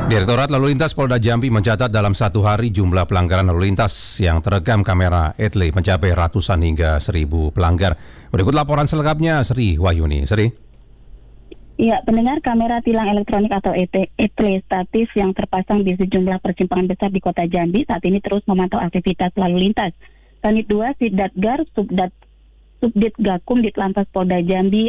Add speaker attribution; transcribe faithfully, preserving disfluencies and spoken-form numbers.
Speaker 1: Direktorat Lalu Lintas Polda Jambi mencatat dalam satu hari jumlah pelanggaran lalu lintas yang terekam kamera Etle mencapai ratusan hingga seribu pelanggar. Berikut laporan selengkapnya Sri Wahyuni. Sri.
Speaker 2: Ya, pendengar, kamera tilang elektronik atau E T Etle statis yang terpasang di sejumlah persimpangan besar di Kota Jambi saat ini terus memantau aktivitas lalu lintas. Kanit dua Siddatgar Subdat Subdit Gakum Ditlantas Polda Jambi